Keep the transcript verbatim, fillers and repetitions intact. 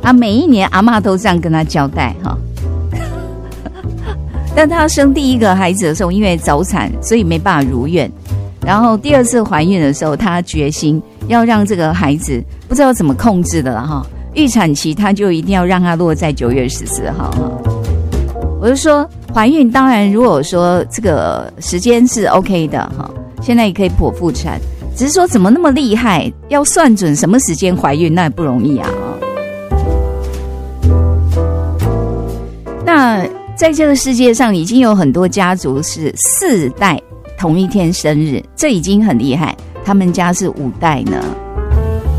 啊，每一年阿嬷都这样跟他交代哈。但他生第一个孩子的时候，因为早产，所以没办法如愿。然后第二次怀孕的时候，他决心要让这个孩子不知道怎么控制的了哈。预产期他就一定要让他落在九月十四号哈。我就说怀孕，当然如果说这个时间是 OK 的哈，现在也可以剖腹产，只是说怎么那么厉害，要算准什么时间怀孕，那也不容易啊。那在这个世界上已经有很多家族是四代同一天生日，这已经很厉害，他们家是五代呢。